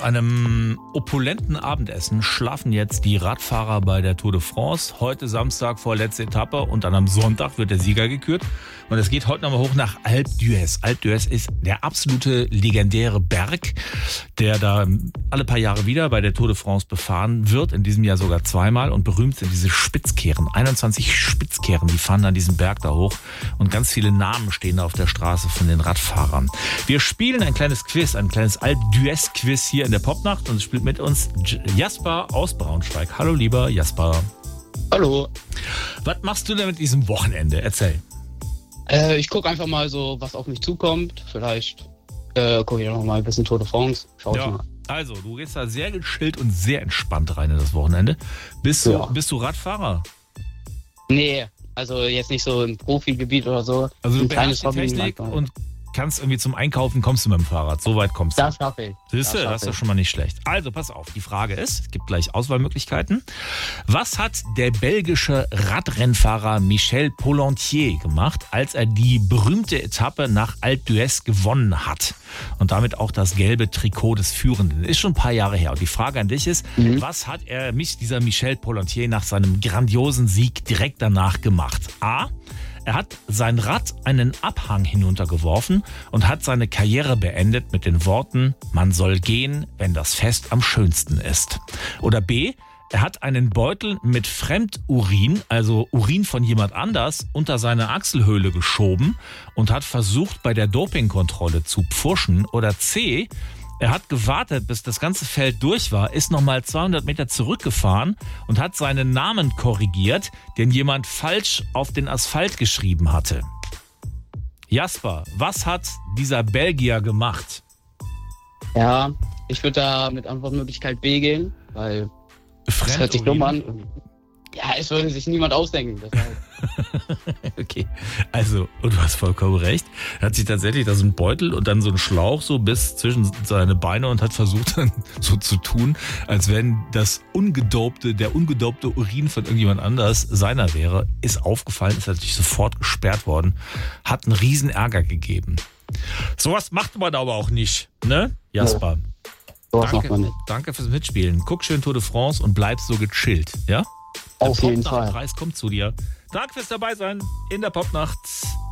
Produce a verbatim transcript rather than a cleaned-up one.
Nach einem opulenten Abendessen schlafen jetzt die Radfahrer bei der Tour de France. Heute Samstag vorletzte Etappe und dann am Sonntag wird der Sieger gekürt. Und es geht heute nochmal hoch nach Alpe d'Huez. Alpe d'Huez ist der absolute legendäre Berg, der da alle paar Jahre wieder bei der Tour de France befahren wird. In diesem Jahr sogar zweimal. Und berühmt sind diese Spitzkehren. einundzwanzig Spitzkehren, die fahren dann diesen Berg da hoch. Und ganz viele Namen stehen da auf der Straße von den Radfahrern. Wir spielen ein kleines Quiz, ein kleines Alpe d'Huez Quiz hier in der Popnacht. Und es spielt mit uns Jasper aus Braunschweig. Hallo lieber Jasper. Hallo. Was machst du denn mit diesem Wochenende? Erzähl. Äh, ich gucke einfach mal so, was auf mich zukommt. Vielleicht äh, gucke ich noch mal ein bisschen Tour de France. Schau Ja. ich mal. Also, du gehst da sehr gechillt und sehr entspannt rein in das Wochenende. Bist du, Ja. bist du Radfahrer? Nee, also jetzt nicht so im Profigebiet oder so. Also du Ein kleines beherrschst die Hobby Technik manchmal. und kannst irgendwie zum Einkaufen, kommst du mit dem Fahrrad. So weit kommst du. Das schaffe ich. Siehst du, Das das ist schaffe doch ich. schon mal nicht schlecht. Also, pass auf, die Frage ist, es gibt gleich Auswahlmöglichkeiten. Was hat der belgische Radrennfahrer Michel Pollentier gemacht, als er die berühmte Etappe nach Alpe d'Huez gewonnen hat? Und damit auch das gelbe Trikot des Führenden. Ist schon ein paar Jahre her. Und die Frage an dich ist, Mhm. was hat er, mich, dieser Michel Pollentier, nach seinem grandiosen Sieg direkt danach gemacht? A. Er hat sein Rad einen Abhang hinuntergeworfen und hat seine Karriere beendet mit den Worten, man soll gehen, wenn das Fest am schönsten ist. Oder B, er hat einen Beutel mit Fremdurin, also Urin von jemand anders, unter seine Achselhöhle geschoben und hat versucht, bei der Dopingkontrolle zu pfuschen. Oder C, er hat gewartet, bis das ganze Feld durch war, ist nochmal zweihundert Meter zurückgefahren und hat seinen Namen korrigiert, den jemand falsch auf den Asphalt geschrieben hatte. Jasper, was hat dieser Belgier gemacht? Ja, ich würde da mit Antwortmöglichkeit B gehen, weil das hört sich dumm an. Ja, es würde sich niemand ausdenken. Deshalb. Okay, also, und du hast vollkommen recht. Er hat sich tatsächlich da so einen Beutel und dann so einen Schlauch so bis zwischen seine Beine und hat versucht dann so zu tun, als wenn das ungedopte, der ungedopte Urin von irgendjemand anders seiner wäre. Ist aufgefallen, ist natürlich sofort gesperrt worden. Hat einen riesen Ärger gegeben. Sowas macht man aber auch nicht, ne, Jasper? Sowas macht Danke, man nicht. danke fürs Mitspielen. Guck schön Tour de France und bleib so gechillt, ja? Auf Der jeden Fall. Popnachtpreis kommt zu dir. Danke fürs dabei sein in der Popnacht.